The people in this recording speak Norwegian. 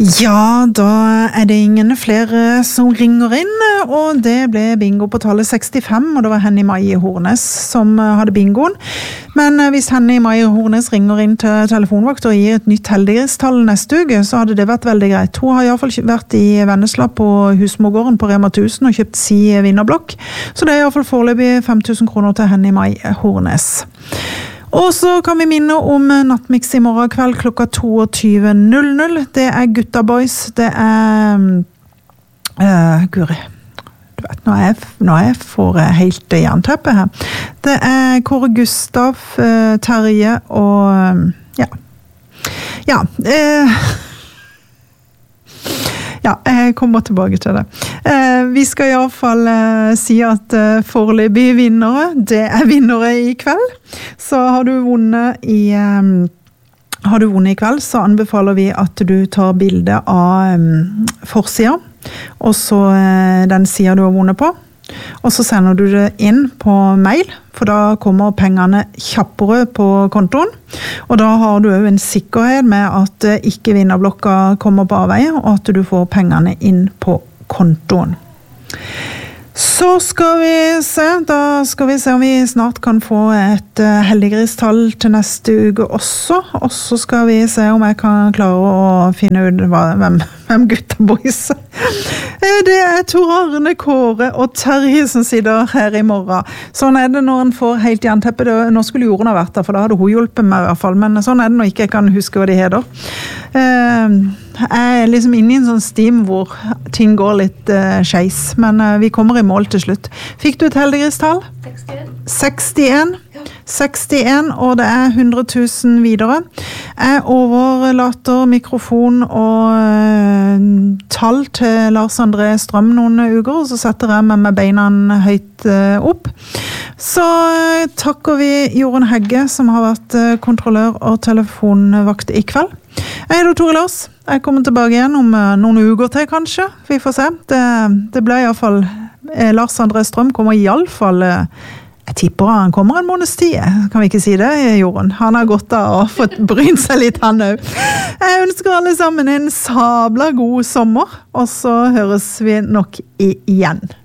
Ja, da det ingen flere som ringer inn, og det ble bingo på tallet 65, og det var Henny Maie Hornes som hadde bingoen. Men hvis Henny Maie Hornes ringer inn til telefonvakt og gir et nytt heldighetstall neste uke, så hadde det vært veldig greit. Hun har i hvert fall vært i Vennesla på Husmorgården på Rema 1000 og kjøpt si vinnerblokk, så det i hvert fall foreløpig 5 000 kroner til Henny Maie Hornes. Og så kan vi minne om Nattmix i morgen kveld klokka 22.00. Det Gutta Boys, det Guri, du vet, nå jeg får helt jernteppe her. Det Kåre Gustav, Terje og ja, jeg kommer tilbake til det. Vi skal i alle fall si at foreløpig vinnere, det vinnere i kveld. Så har du vunnet i kveld, så anbefaler vi at du tar bilde av forsiden, og så den siden du har vunnet på. Og så sender du det inn på mail, for da kommer pengene kjappere på kontoen. Og da har du jo en sikkerhet med at ikke vinnerblokka kommer på avveie, og at du får pengene inn på kontoen. Så skal vi se om vi snart kan få et heldiggris-tall til neste uke også. Og så skal vi se om jeg kan klare å finne ut hvem Gutta Boys det Tor Arne, Kåre og Terje som sitter her i morgen. Sånn det når en får helt jernteppe. Nå skulle Jorunn ha vært der, for da hadde hun hjulpet meg i hvert fall. Men sånn det når ikke jeg kan huske hva de heter. Jeg liksom inne i en sånn steam hvor ting går litt skeis. Men vi kommer i mål til slutt. Fikk du et heldiggris-tall? 61. 61, og det 100 000 videre. Jeg overlater mikrofon og tall til Lars André Strøm noen uker, og så setter jeg med beina høyt opp. Så takker vi Jorunn Hegge, som har vært kontrollør og telefonvakt i kveld. Jeg heter Tore Lars. Jeg kommer tilbake igjen om noen uker til, kanskje. Vi får se. Det ble i hvert fall Lars André Strøm kommer i alle fall jeg tipper han kommer en måneds tid, kan vi ikke si det, Jorunn? Han har gått av og fått brynt seg litt, han også. Jeg ønsker alle sammen en sabla god sommer, og så høres vi nok igjen.